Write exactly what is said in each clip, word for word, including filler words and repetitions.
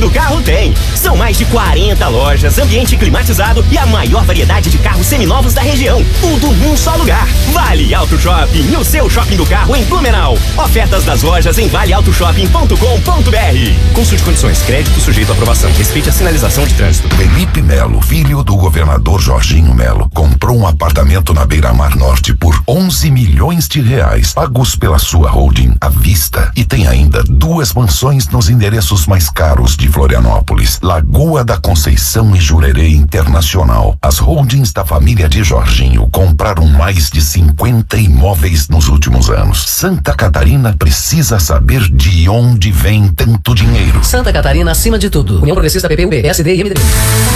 do carro tem. São mais de quarenta lojas, ambiente climatizado e a maior variedade de carros seminovos da região. Tudo num só lugar. Vale Auto Shopping, o seu shopping do carro em Blumenau. Ofertas das lojas em vale auto shopping ponto com ponto br. Consulte condições, crédito sujeito à aprovação. Respeite a sinalização de trânsito. Felipe Melo, filho do governador Jorginho Melo, comprou um apartamento na Beira-Mar Norte por onze milhões de reais, pagos pela sua holding à vista, e tem ainda duas mansões nos endereços mais caros de Florianópolis, Lagoa da Conceição e Jurerê Internacional. As holdings da família de Jorginho compraram mais de cinquenta imóveis nos últimos anos. Santa Catarina precisa saber de onde vem tanto dinheiro. Santa Catarina acima de tudo. União Progressista, P P U B, P S D e M D B.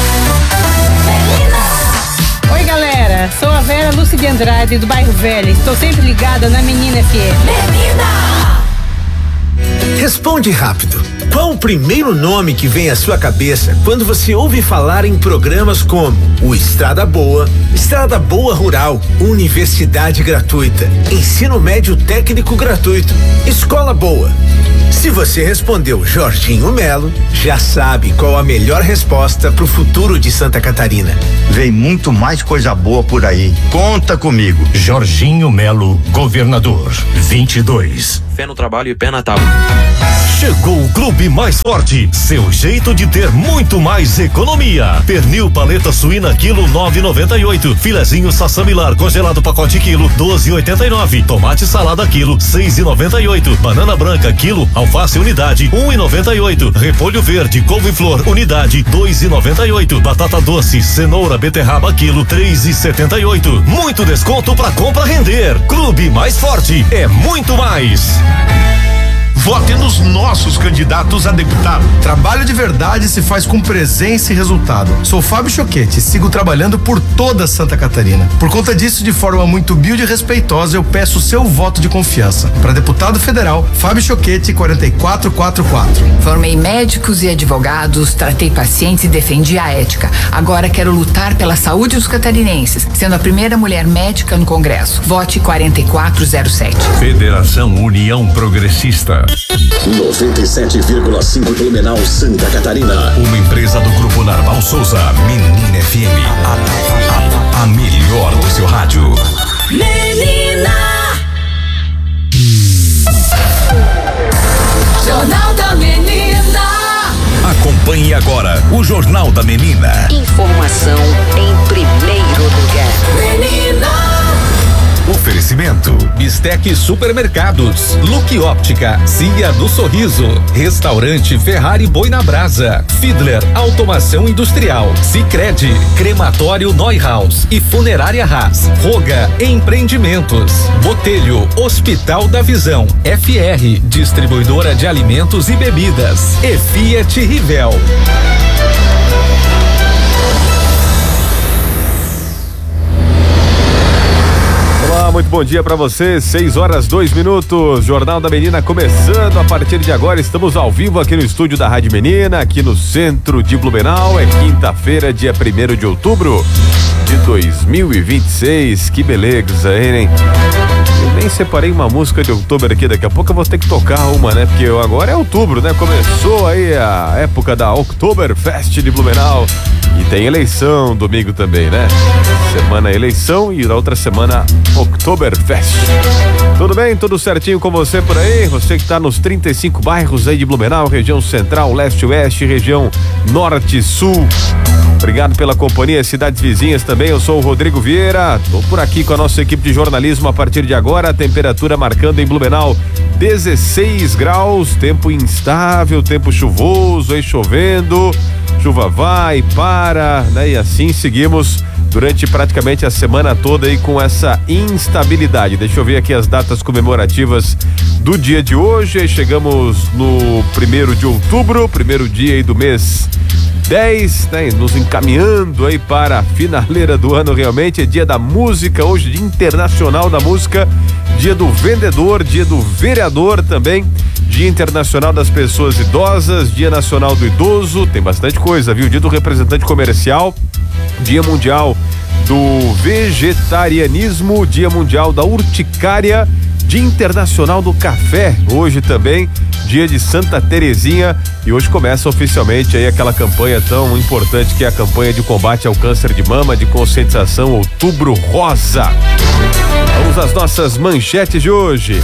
Oi, galera. Sou a Vera Lúcia de Andrade, do bairro Velho. Estou sempre ligada na Menina F M. Menina! Responde rápido. Qual o primeiro nome que vem à sua cabeça quando você ouve falar em programas como o Estrada Boa, Estrada Boa Rural, Universidade Gratuita, Ensino Médio Técnico Gratuito, Escola Boa? Se você respondeu Jorginho Melo, já sabe qual a melhor resposta para o futuro de Santa Catarina. Vem muito mais coisa boa por aí. Conta comigo. Jorginho Melo, governador. vinte e dois. Fé no trabalho e pé na tábua. Chegou o Clube Mais Forte, seu jeito de ter muito mais economia. Pernil paleta suína quilo nove e noventa e oito. Filezinho sassamilar congelado pacote quilo doze e oitenta e nove. Tomate salada quilo seis e noventa e oito. Banana branca quilo, alface unidade um e noventa e oito. Repolho verde couve-flor unidade dois e noventa e oito. Batata doce, cenoura, beterraba quilo três e setenta e oito. Muito desconto pra compra render. Clube Mais Forte é muito mais. Vote nos nossos candidatos a deputado. Trabalho de verdade se faz com presença e resultado. Sou Fábio Choquete e sigo trabalhando por toda Santa Catarina. Por conta disso, de forma muito humilde e respeitosa, eu peço o seu voto de confiança. Para deputado federal, Fábio Choquete, quatro quatro quatro quatro. Formei médicos e advogados, tratei pacientes e defendi a ética. Agora quero lutar pela saúde dos catarinenses, sendo a primeira mulher médica no Congresso. Vote quatro quatro zero sete. Federação União Progressista. noventa e sete vírgula cinco Blumenau, Santa Catarina. Uma empresa do Grupo Narval Souza. Menina F M. A, a, a melhor do seu rádio. Menina! Jornal da Menina. Acompanhe agora o Jornal da Menina. Informação em primeiro lugar. Menina! Oferecimento: Bistec Supermercados, Look Óptica, Cia do Sorriso, Restaurante Ferrari Boi na Brasa, Fiedler Automação Industrial, Sicredi, Crematório Neuhaus e Funerária Haas, Roga Empreendimentos, Botelho Hospital da Visão, F R Distribuidora de Alimentos e Bebidas e Fiat Rivel. Olá, muito bom dia para você, seis horas, dois minutos, Jornal da Menina começando a partir de agora, estamos ao vivo aqui no estúdio da Rádio Menina, aqui no centro de Blumenau, é quinta-feira, dia primeiro de outubro de dois mil e vinte e seis, que beleza, hein? Eu nem separei uma música de outubro aqui, daqui a pouco eu vou ter que tocar uma, né? Porque agora é outubro, né? Começou aí a época da Oktoberfest de Blumenau. E tem eleição domingo também, né? Semana eleição e na outra semana Oktoberfest. Tudo bem? Tudo certinho com você por aí? Você que está nos trinta e cinco bairros aí de Blumenau, região central, leste, oeste, região norte, sul. Obrigado pela companhia, cidades vizinhas também. Eu sou o Rodrigo Vieira, tô por aqui com a nossa equipe de jornalismo a partir de agora. A temperatura marcando em Blumenau dezesseis graus, tempo instável, tempo chuvoso, aí chovendo, chuva vai, para, né? E assim seguimos durante praticamente a semana toda aí com essa instabilidade. Deixa eu ver aqui as datas comemorativas do dia de hoje. Aí chegamos no primeiro de outubro, primeiro dia aí do mês dez, né? Nos encaminhando aí para a finaleira do ano, realmente é dia da música, hoje dia internacional da música, dia do vendedor, dia do vereador também, dia internacional das pessoas idosas, dia nacional do idoso, tem bastante coisa, viu? Dia do representante comercial, dia mundial do vegetarianismo, dia mundial da urticária, Dia Internacional do Café, hoje também, dia de Santa Terezinha, e hoje começa oficialmente aí aquela campanha tão importante que é a campanha de combate ao câncer de mama, de conscientização Outubro Rosa. Vamos às nossas manchetes de hoje.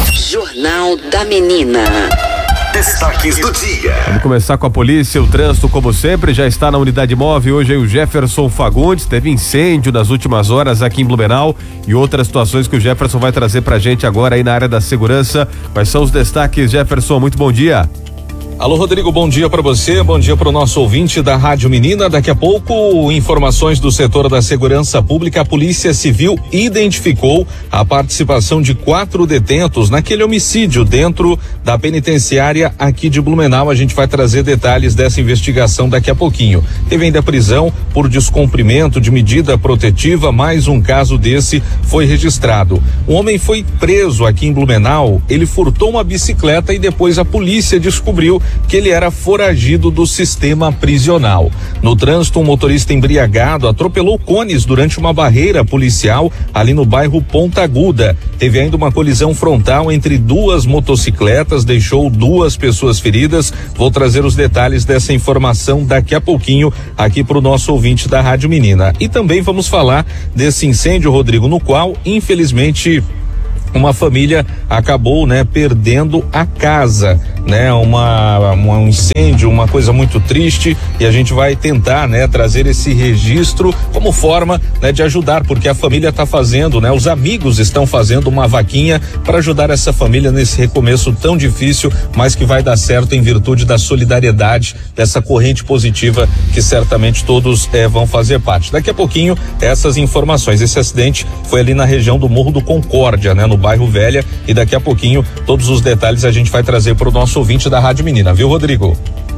Jornal da Menina. Destaques do dia. Vamos começar com a polícia. O trânsito, como sempre, já está na unidade móvel. Hoje aí o Jefferson Fagundes. Teve incêndio nas últimas horas aqui em Blumenau e outras situações que o Jefferson vai trazer pra gente agora aí na área da segurança. Quais são os destaques, Jefferson? Muito bom dia. Alô, Rodrigo, bom dia para você, bom dia para o nosso ouvinte da Rádio Menina. Daqui a pouco, informações do setor da segurança pública. A Polícia Civil identificou a participação de quatro detentos naquele homicídio dentro da penitenciária aqui de Blumenau. A gente vai trazer detalhes dessa investigação daqui a pouquinho. Teve ainda prisão por descumprimento de medida protetiva. Mais um caso desse foi registrado. Um homem foi preso aqui em Blumenau. Ele furtou uma bicicleta e depois a polícia descobriu que ele era foragido do sistema prisional. No trânsito, um motorista embriagado atropelou cones durante uma barreira policial ali no bairro Ponta Aguda. Teve ainda uma colisão frontal entre duas motocicletas, deixou duas pessoas feridas. Vou trazer os detalhes dessa informação daqui a pouquinho aqui para o nosso ouvinte da Rádio Menina. E também vamos falar desse incêndio, Rodrigo, no qual, infelizmente, uma família acabou, né, perdendo a casa, né, uma, um incêndio, uma coisa muito triste, e a gente vai tentar, né, trazer esse registro como forma, né, de ajudar, porque a família está fazendo, né, os amigos estão fazendo uma vaquinha para ajudar essa família nesse recomeço tão difícil, mas que vai dar certo em virtude da solidariedade, dessa corrente positiva que certamente todos eh, vão fazer parte. Daqui a pouquinho, essas informações. Esse acidente foi ali na região do Morro do Concórdia, né, no bairro Velha, e daqui a pouquinho todos os detalhes a gente vai trazer para o nosso ouvinte da Rádio Menina, viu, Rodrigo?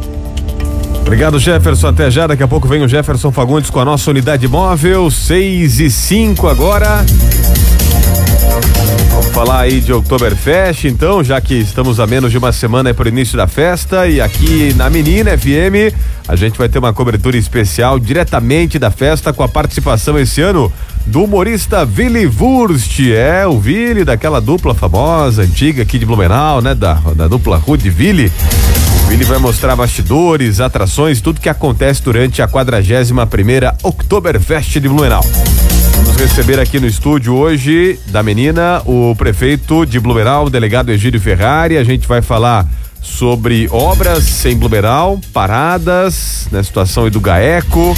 Obrigado, Jefferson, até já. Daqui a pouco vem o Jefferson Fagundes com a nossa unidade móvel. Seis e cinco agora. Vamos falar aí de Oktoberfest, então, já que estamos a menos de uma semana para o início da festa, e aqui na Menina F M a gente vai ter uma cobertura especial diretamente da festa, com a participação esse ano do humorista Willy Wurst. É, o Willy, daquela dupla famosa, antiga aqui de Blumenau, né? Da, da dupla Rude Willy. O Willy vai mostrar bastidores, atrações, tudo que acontece durante a quadragésima primeira Oktoberfest de Blumenau. Vamos receber aqui no estúdio hoje da Menina o prefeito de Blumenau, o delegado Egídio Ferrari. A gente vai falar sobre obras em Blumenau, paradas, na situação aí do GAECO.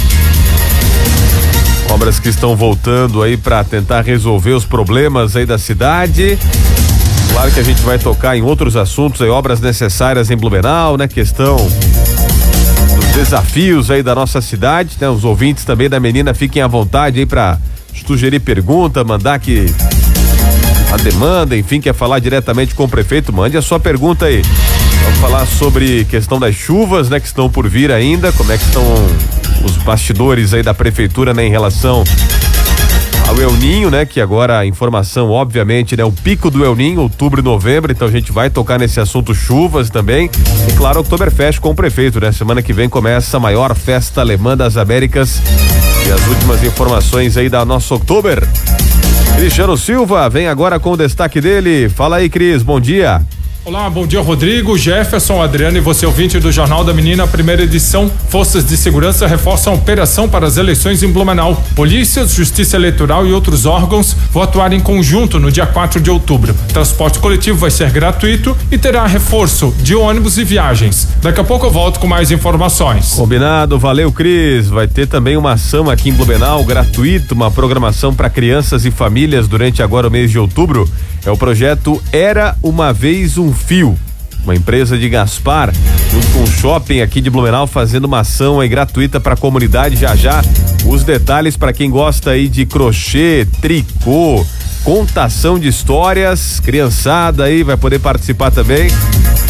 Obras que estão voltando aí para tentar resolver os problemas aí da cidade. Claro que a gente vai tocar em outros assuntos aí, obras necessárias em Blumenau, né? Questão dos desafios aí da nossa cidade, né? Os ouvintes também da Menina fiquem à vontade aí para sugerir pergunta, mandar que a demanda, enfim, quer falar diretamente com o prefeito, mande a sua pergunta aí. Vamos falar sobre questão das chuvas, né? Que estão por vir ainda, como é que estão os bastidores aí da prefeitura, né, em relação ao El Ninho, né, que agora a informação, obviamente, né, o pico do El Ninho, outubro e novembro, então a gente vai tocar nesse assunto chuvas também, e claro, Oktoberfest com o prefeito, né, semana que vem começa a maior festa alemã das Américas, e as últimas informações aí da nossa Oktober. Cristiano Silva vem agora com o destaque dele. Fala aí, Cris, bom dia. Olá, bom dia, Rodrigo, Jefferson, Adriano e você ouvinte do Jornal da Menina, primeira edição. Forças de segurança reforçam a operação para as eleições em Blumenau. Polícia, Justiça Eleitoral e outros órgãos vão atuar em conjunto no dia quatro de outubro. Transporte coletivo vai ser gratuito e terá reforço de ônibus e viagens. Daqui a pouco eu volto com mais informações. Combinado, valeu, Cris. Vai ter também uma ação aqui em Blumenau, gratuito, uma programação para crianças e famílias durante agora o mês de outubro. É o projeto Era Uma Vez Um Fio, uma empresa de Gaspar, junto com o shopping aqui de Blumenau, fazendo uma ação aí gratuita para a comunidade. Já já os detalhes para quem gosta aí de crochê, tricô, contação de histórias, criançada aí vai poder participar também.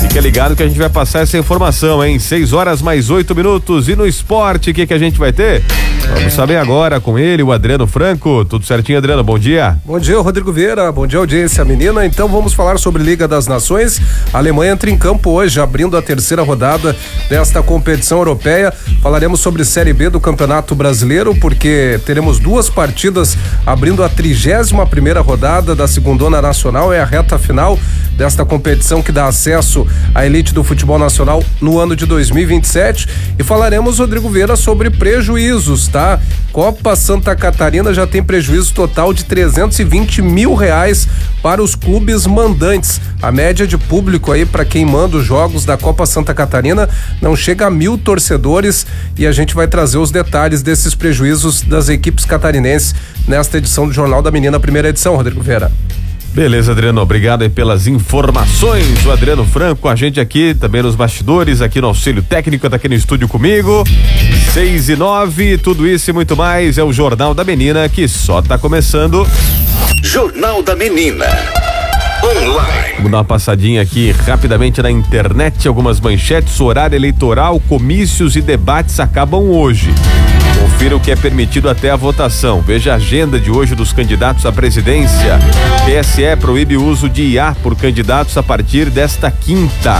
Fica ligado que a gente vai passar essa informação, hein? seis horas mais oito minutos. E no esporte, o que que a gente vai ter? Vamos saber agora com ele, o Adriano Franco. Tudo certinho, Adriano? Bom dia. Bom dia, Rodrigo Vieira. Bom dia, audiência menina. Então vamos falar sobre Liga das Nações. A Alemanha entra em campo hoje, abrindo a terceira rodada desta competição europeia. Falaremos sobre Série B do Campeonato Brasileiro, porque teremos duas partidas abrindo a trigésima primeira rodada da Segundona Nacional. É a reta final desta competição que dá acesso à elite do futebol nacional no ano de dois mil e vinte e sete. E falaremos, Rodrigo Vieira, sobre prejuízos, tá? Copa Santa Catarina já tem prejuízo total de trezentos e vinte mil reais para os clubes mandantes. A média de público aí para quem manda os jogos da Copa Santa Catarina não chega a mil torcedores, e a gente vai trazer os detalhes desses prejuízos das equipes catarinenses nesta edição do Jornal da Menina, primeira edição, Rodrigo Vieira. Beleza, Adriano, obrigado aí pelas informações. O Adriano Franco com a gente aqui, também nos bastidores, aqui no auxílio técnico, tá aqui no estúdio comigo. seis e nove, tudo isso e muito mais é o Jornal da Menina, que só tá começando. Jornal da Menina Online. Vamos dar uma passadinha aqui rapidamente na internet, algumas manchetes. O horário eleitoral, comícios e debates acabam hoje. Confira o que é permitido até a votação. Veja a agenda de hoje dos candidatos à presidência. T S E proíbe o uso de I A por candidatos a partir desta quinta.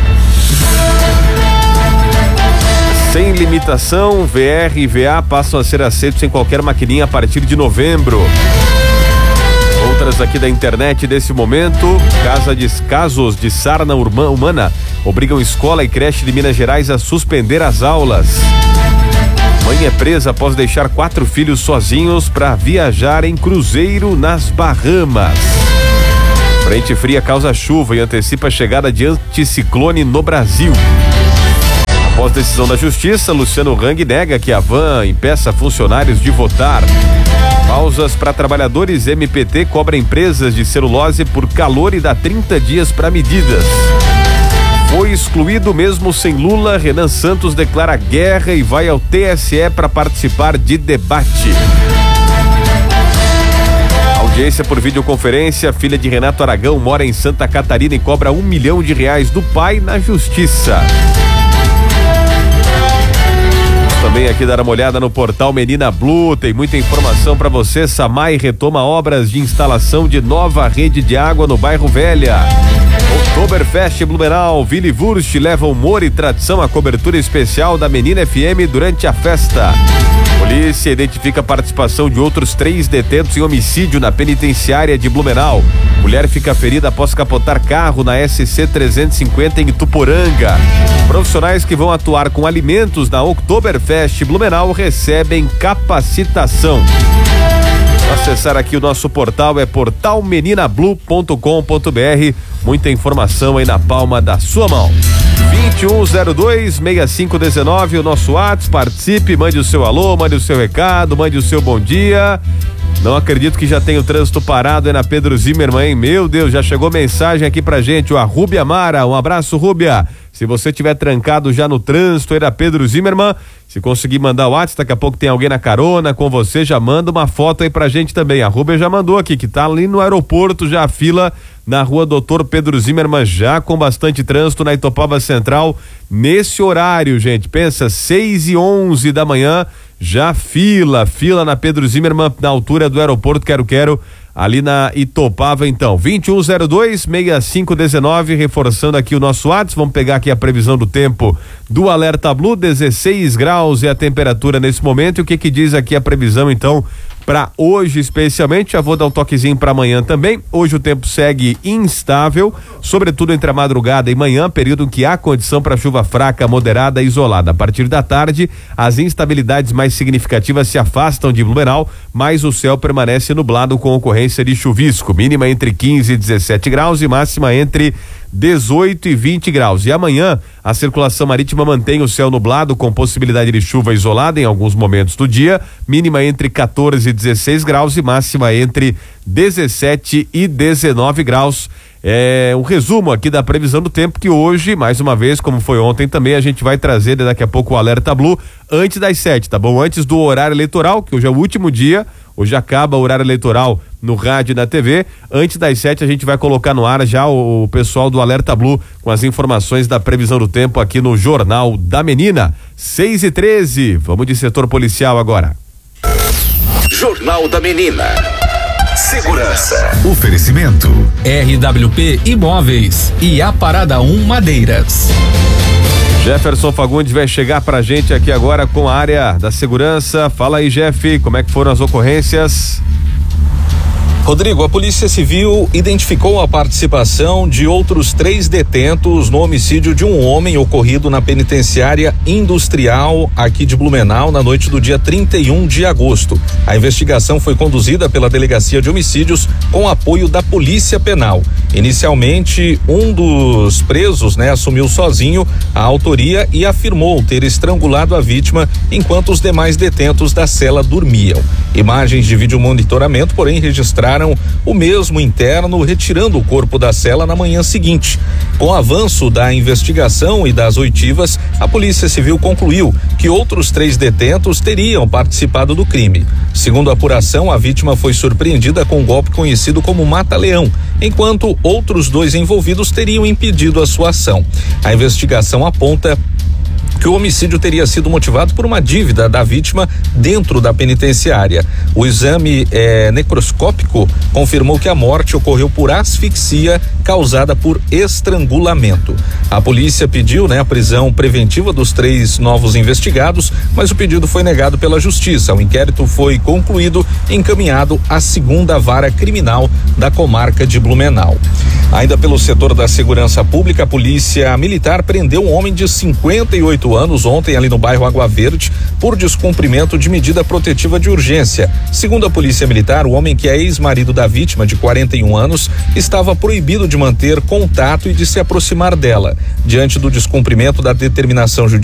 Sem limitação, V R e V A passam a ser aceitos em qualquer maquininha a partir de novembro. Outras aqui da internet desse momento. Casa de, casos de sarna humana obrigam escola e creche de Minas Gerais a suspender as aulas. Mãe é presa após deixar quatro filhos sozinhos para viajar em cruzeiro nas Bahamas. Frente fria causa chuva e antecipa a chegada de anticiclone no Brasil. Após decisão da justiça, Luciano Hang nega que a Van impeça funcionários de votar. Pausas para trabalhadores. M P T cobra empresas de celulose por calor e dá trinta dias para medidas. Foi excluído mesmo sem Lula. Renan Santos declara guerra e vai ao T S E para participar de debate. Audiência por videoconferência. Filha de Renato Aragão mora em Santa Catarina e cobra um milhão de reais do pai na justiça. Também aqui dar uma olhada no portal Menina Blue, tem muita informação para você. Samai retoma obras de instalação de nova rede de água no bairro Velha. Oktoberfest Blumenau, Willy Wurst leva humor e tradição à cobertura especial da Menina F M durante a festa. Polícia identifica a participação de outros três detentos em homicídio na penitenciária de Blumenau. Mulher fica ferida após capotar carro na S C trezentos e cinquenta em Ituporanga. Profissionais que vão atuar com alimentos na Oktoberfest Blumenau recebem capacitação. Para acessar aqui o nosso portal é portal menina blue ponto com ponto br. Muita informação aí na palma da sua mão. vinte e um zero dois, sessenta e cinco dezenove, o nosso WhatsApp, participe, mande o seu alô, mande o seu recado, mande o seu bom dia. Não acredito que já tem o trânsito parado aí na Pedro Zimmermann, hein? Meu Deus, já chegou mensagem aqui pra gente, a Rúbia Mara, um abraço, Rúbia. Se você tiver trancado já no trânsito aí da Pedro Zimmermann, se conseguir mandar o WhatsApp, daqui a pouco tem alguém na carona com você, já manda uma foto aí pra gente também. A Rúbia já mandou aqui, que tá ali no aeroporto, já a fila na rua Doutor Pedro Zimmermann, já com bastante trânsito na Itopava Central, nesse horário, gente, pensa, seis e onze da manhã, já fila, fila na Pedro Zimmermann, na altura do aeroporto Quero Quero, ali na Itopava, então, vinte e um zero dois, sessenta e cinco dezenove, reforçando aqui o nosso WhatsApp, vamos pegar aqui a previsão do tempo do Alerta Blue, dezesseis graus é a temperatura nesse momento, e o que que diz aqui a previsão, então, para hoje especialmente, já vou dar um toquezinho para amanhã também. Hoje o tempo segue instável, sobretudo entre a madrugada e manhã, período em que há condição para chuva fraca, moderada e isolada. A partir da tarde, as instabilidades mais significativas se afastam de Blumenau, mas o céu permanece nublado com ocorrência de chuvisco, mínima entre quinze e dezessete graus e máxima entre dezoito e vinte graus. E amanhã a circulação marítima mantém o céu nublado com possibilidade de chuva isolada em alguns momentos do dia, mínima entre quatorze e dezesseis graus e máxima entre dezessete e dezenove graus. É um resumo aqui da previsão do tempo que hoje, mais uma vez, como foi ontem também, a gente vai trazer daqui a pouco o Alerta Blue antes das sete, tá bom? Antes do horário eleitoral, que hoje é o último dia, hoje acaba o horário eleitoral no rádio e na T V. Antes das sete a gente vai colocar no ar já o, o pessoal do Alerta Blue com as informações da previsão do tempo aqui no Jornal da Menina. seis e treze, vamos de setor policial agora. Jornal da Menina. Segurança. Oferecimento R W P Imóveis e a Parada um Madeiras. Jefferson Fagundes vai chegar pra gente aqui agora com a área da segurança. Fala aí, Jeff, como é que foram as ocorrências? Rodrigo, a Polícia Civil identificou a participação de outros três detentos no homicídio de um homem ocorrido na penitenciária industrial aqui de Blumenau na noite do dia trinta e um de agosto. A investigação foi conduzida pela Delegacia de Homicídios com apoio da Polícia Penal. Inicialmente, um dos presos, né, assumiu sozinho a autoria e afirmou ter estrangulado a vítima enquanto os demais detentos da cela dormiam. Imagens de vídeo monitoramento, porém, registraram o mesmo interno retirando o corpo da cela na manhã seguinte. Com o avanço da investigação e das oitivas, a Polícia Civil concluiu que outros três detentos teriam participado do crime. Segundo a apuração, a vítima foi surpreendida com um golpe conhecido como mata-leão, enquanto outros dois envolvidos teriam impedido a sua ação. A investigação aponta que o homicídio teria sido motivado por uma dívida da vítima dentro da penitenciária. O exame eh, necroscópico confirmou que a morte ocorreu por asfixia causada por estrangulamento. A polícia pediu, né, a prisão preventiva dos três novos investigados, mas o pedido foi negado pela Justiça. O inquérito foi concluído e encaminhado à segunda vara criminal da comarca de Blumenau. Ainda pelo setor da segurança pública, a polícia militar prendeu um homem de cinquenta e oito anos ontem ali no bairro Água Verde por descumprimento de medida protetiva de urgência. Segundo a polícia militar, o homem, que é ex-marido da vítima de quarenta e um anos, estava proibido de manter contato e de se aproximar dela. Diante do descumprimento da determinação judicial,